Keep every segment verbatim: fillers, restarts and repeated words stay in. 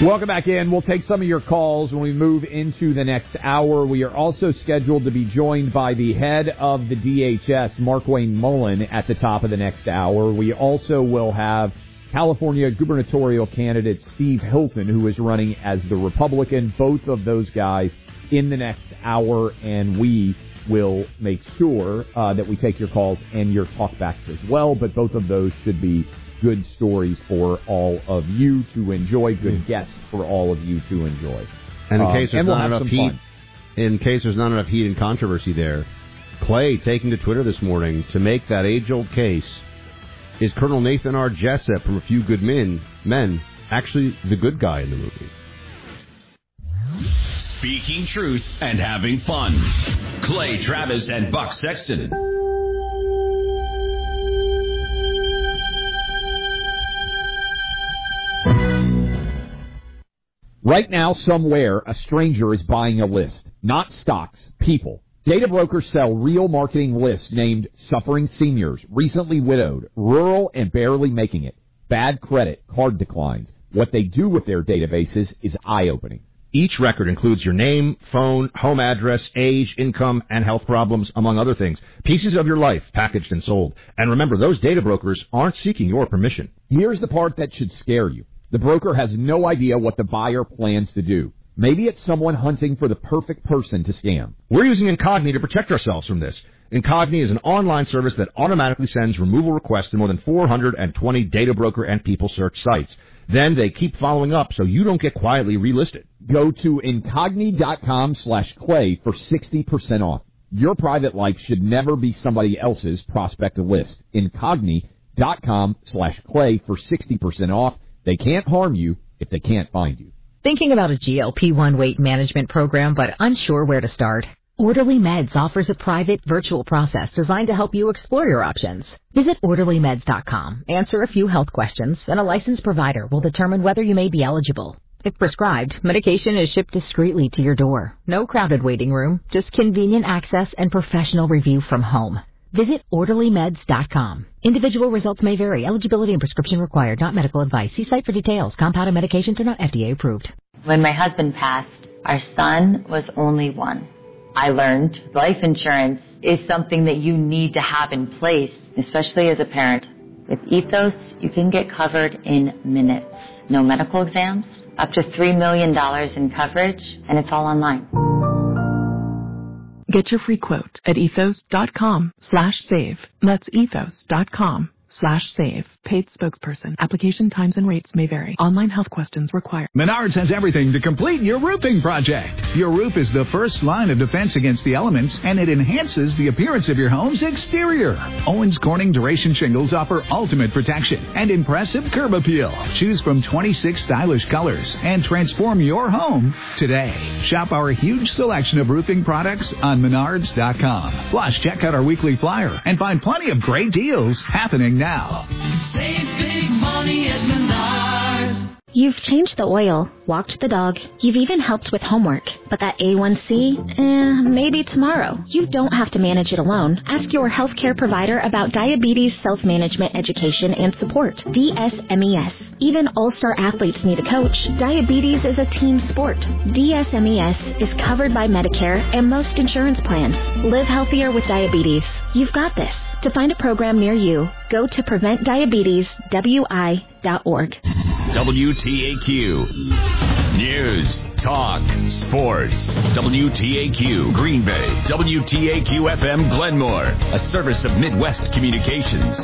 Welcome back in. We'll take some of your calls when we move into the next hour. We are also scheduled to be joined by the head of the D H S, Markwayne Mullin, at the top of the next hour. We also will have California gubernatorial candidate Steve Hilton, who is running as the Republican. Both of those guys in the next hour, and we will make sure uh, that we take your calls and your talkbacks as well. But both of those should be good stories for all of you to enjoy, good guests for all of you to enjoy. And in case um, there's we'll not enough heat, fun. in case there's not enough heat and controversy there, Clay taking to Twitter this morning to make that age-old case: is Colonel Nathan R. Jessup from A Few Good Men, men actually the good guy in the movie? Speaking truth and having fun. Clay Travis and Buck Sexton. Right now, somewhere, a stranger is buying a list. Not stocks, people. Data brokers sell real marketing lists named suffering seniors, recently widowed, rural and barely making it, bad credit, card declines. What they do with their databases is eye-opening. Each record includes your name, phone, home address, age, income, and health problems, among other things. Pieces of your life packaged and sold. And remember, those data brokers aren't seeking your permission. Here's the part that should scare you. The broker has no idea what the buyer plans to do. Maybe it's someone hunting for the perfect person to scam. We're using Incogni to protect ourselves from this. Incogni is an online service that automatically sends removal requests to more than four hundred twenty data broker and people search sites. Then they keep following up so you don't get quietly relisted. Go to Incogni.com slash Clay for sixty percent off. Your private life should never be somebody else's prospect list. Incogni.com slash Clay for sixty percent off. They can't harm you if they can't find you. Thinking about a G L P one weight management program but unsure where to start? Orderly Meds offers a private virtual process designed to help you explore your options. Visit orderly meds dot com, answer a few health questions, and a licensed provider will determine whether you may be eligible. If prescribed, medication is shipped discreetly to your door. No crowded waiting room, just convenient access and professional review from home. Visit orderly meds dot com. Individual results may vary. Eligibility and prescription required. Not medical advice. See site for details. Compounded medications are not F D A approved. When my husband passed, our son was only one. I learned life insurance is something that you need to have in place, especially as a parent. With Ethos, you can get covered in minutes. No medical exams, up to three million dollars in coverage, and it's all online. Get your free quote at ethos.com slash save. That's ethos.com slash save. Paid spokesperson. Application times and rates may vary. Online health questions required. Menards has everything to complete your roofing project. Your roof is the first line of defense against the elements, and it enhances the appearance of your home's exterior. Owens Corning Duration Shingles offer ultimate protection and impressive curb appeal. Choose from twenty-six stylish colors and transform your home today. Shop our huge selection of roofing products on menards dot com. Plus, check out our weekly flyer and find plenty of great deals happening now. Save big money at Menards. You've changed the oil, walked the dog, you've even helped with homework. But that A one C, eh, maybe tomorrow. You don't have to manage it alone. Ask your healthcare provider about diabetes self-management education and support, D S M E S. Even all-star athletes need a coach. Diabetes is a team sport. D S M E S is covered by Medicare and most insurance plans. Live healthier with diabetes. You've got this. To find a program near you, go to prevent diabetes w i dot org. W T A Q. News, talk, sports. W T A Q Green Bay. W T A Q F M Glenmore. A service of Midwest Communications.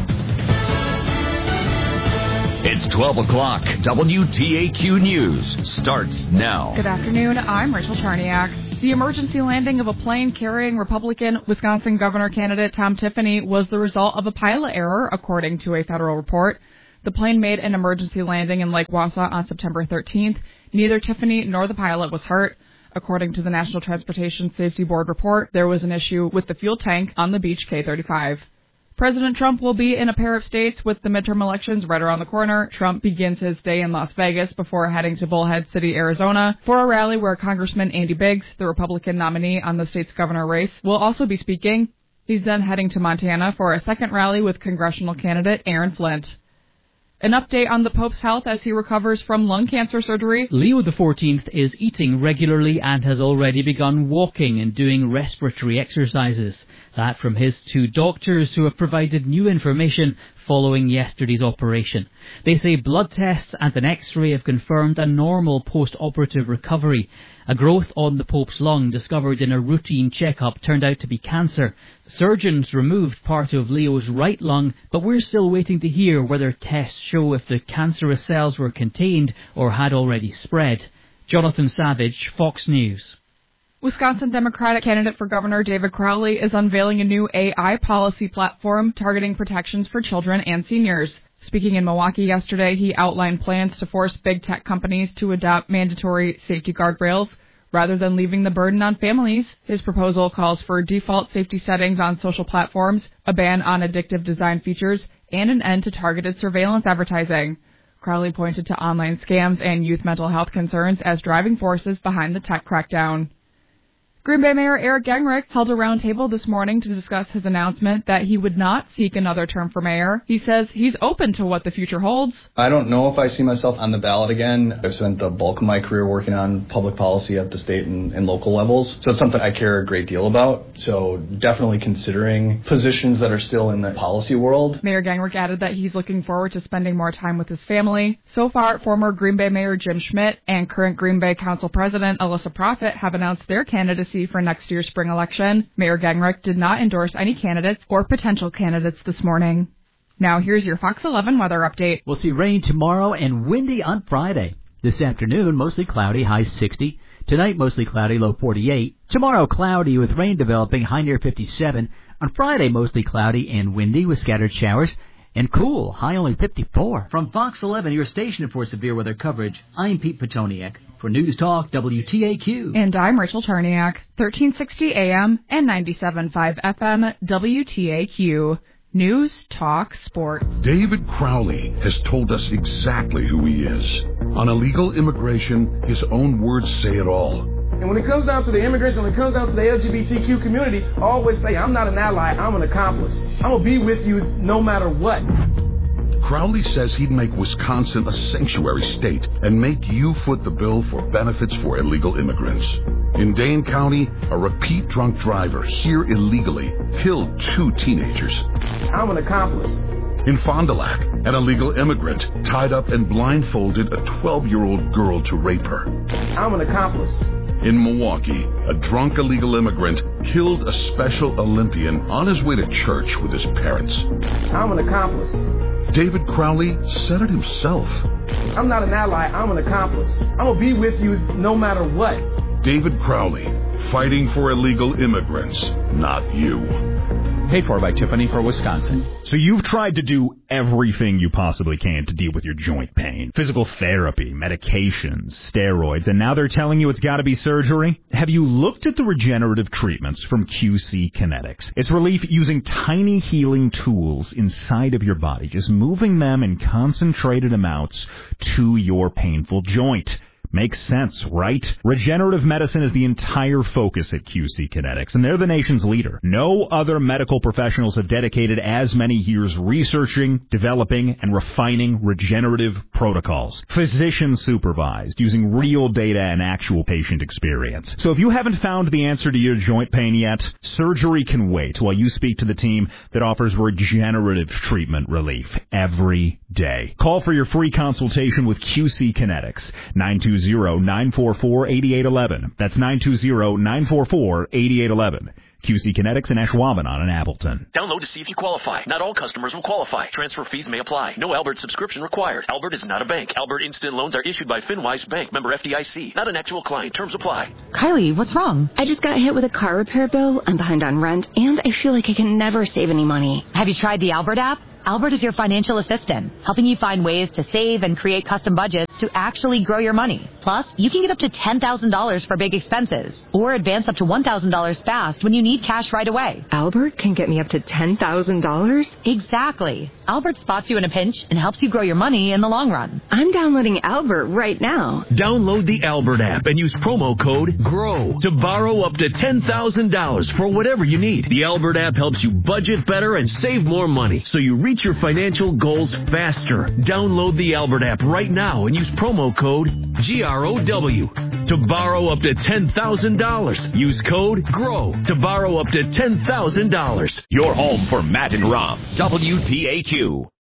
It's twelve o'clock. W T A Q News starts now. Good afternoon. I'm Rachel Charniak. The emergency landing of a plane carrying Republican Wisconsin governor candidate Tom Tiffany was the result of a pilot error, according to a federal report. The plane made an emergency landing in Lake Wausau on September thirteenth. Neither Tiffany nor the pilot was hurt. According to the National Transportation Safety Board report, there was an issue with the fuel tank on the Beech K thirty-five. President Trump will be in a pair of states with the midterm elections right around the corner. Trump begins his day in Las Vegas before heading to Bullhead City, Arizona, for a rally where Congressman Andy Biggs, the Republican nominee on the state's governor race, will also be speaking. He's then heading to Montana for a second rally with congressional candidate Aaron Flint. An update on the Pope's health as he recovers from lung cancer surgery. Leo the fourteenth is eating regularly and has already begun walking and doing respiratory exercises. That from his two doctors who have provided new information following yesterday's operation. They say blood tests and an X-ray have confirmed a normal post-operative recovery. A growth on the Pope's lung discovered in a routine checkup turned out to be cancer. Surgeons removed part of Leo's right lung, but we're still waiting to hear whether tests show if the cancerous cells were contained or had already spread. Jonathan Savage, Fox News. Wisconsin Democratic candidate for governor David Crowley is unveiling a new A I policy platform targeting protections for children and seniors. Speaking in Milwaukee yesterday, he outlined plans to force big tech companies to adopt mandatory safety guardrails rather than leaving the burden on families. His proposal calls for default safety settings on social platforms, a ban on addictive design features, and an end to targeted surveillance advertising. Crowley pointed to online scams and youth mental health concerns as driving forces behind the tech crackdown. Green Bay Mayor Eric Gingrich held a roundtable this morning to discuss his announcement that he would not seek another term for mayor. He says he's open to what the future holds. I don't know if I see myself on the ballot again. I've spent the bulk of my career working on public policy at the state and, and local levels, so it's something I care a great deal about. So definitely considering positions that are still in the policy world. Mayor Gingrich added that he's looking forward to spending more time with his family. So far, former Green Bay Mayor Jim Schmidt and current Green Bay Council President Alyssa Proffitt have announced their candidacy for next year's spring election. Mayor Gingrich did not endorse any candidates or potential candidates this morning. Now here's your Fox eleven weather update. We'll see rain tomorrow and windy on Friday. This afternoon, mostly cloudy, high sixty. Tonight, mostly cloudy, low forty-eight. Tomorrow, cloudy with rain developing, high near fifty-seven. On Friday, mostly cloudy and windy with scattered showers. And cool, high only fifty-four. From Fox eleven, your station for severe weather coverage, I'm Pete Petoniak. For News Talk, W T A Q. And I'm Rachel Charniak, thirteen sixty A M and ninety-seven point five F M, W T A Q. News Talk Sports. David Crowley has told us exactly who he is. On illegal immigration, his own words say it all. And when it comes down to the immigration, when it comes down to the L G B T Q community, I always say I'm not an ally, I'm an accomplice. I'm going to be with you no matter what. Crowley says he'd make Wisconsin a sanctuary state and make you foot the bill for benefits for illegal immigrants. In Dane County, a repeat drunk driver here illegally killed two teenagers. I'm an accomplice. In Fond du Lac, an illegal immigrant tied up and blindfolded a twelve-year-old girl to rape her. I'm an accomplice. In Milwaukee, a drunk illegal immigrant killed a Special Olympian on his way to church with his parents. I'm an accomplice. David Crowley said it himself. I'm not an ally, I'm an accomplice. I'm going to be with you no matter what. David Crowley, fighting for illegal immigrants, not you. Paid for by Tiffany for Wisconsin. So you've tried to do everything you possibly can to deal with your joint pain. Physical therapy, medications, steroids, and now they're telling you it's got to be surgery? Have you looked at the regenerative treatments from Q C Kinetics? It's relief using tiny healing tools inside of your body, just moving them in concentrated amounts to your painful joint. Makes sense, right? Regenerative medicine is the entire focus at Q C Kinetics, and they're the nation's leader. No other medical professionals have dedicated as many years researching, developing, and refining regenerative protocols. Physician supervised, using real data and actual patient experience. So if you haven't found the answer to your joint pain yet, surgery can wait while you speak to the team that offers regenerative treatment relief every day. Call for your free consultation with Q C Kinetics, nine two zero, nine four four, eight eight one one. That's nine two zero, nine four four, eight eight one one. Q C Kinetics in Ashwaubenon and Appleton. Download to see if you qualify. Not all customers will qualify. Transfer fees may apply. No Albert subscription required. Albert is not a bank. Albert Instant Loans are issued by FinWise Bank, member F D I C. Not an actual client. Terms apply. Kylie, what's wrong? I just got hit with a car repair bill. I'm behind on rent, and I feel like I can never save any money. Have you tried the Albert app? Albert is your financial assistant, helping you find ways to save and create custom budgets to actually grow your money. Plus, you can get up to ten thousand dollars for big expenses, or advance up to one thousand dollars fast when you need cash right away. Albert can get me up to ten thousand dollars? Exactly. Albert spots you in a pinch and helps you grow your money in the long run. I'm downloading Albert right now. Download the Albert app and use promo code GROW to borrow up to ten thousand dollars for whatever you need. The Albert app helps you budget better and save more money, so you reach Reach your financial goals faster. Download the Albert app right now and use promo code G R O W to borrow up to ten thousand dollars. Use code GROW to borrow up to ten thousand dollars. Your home for Matt and Rob. W T A Q.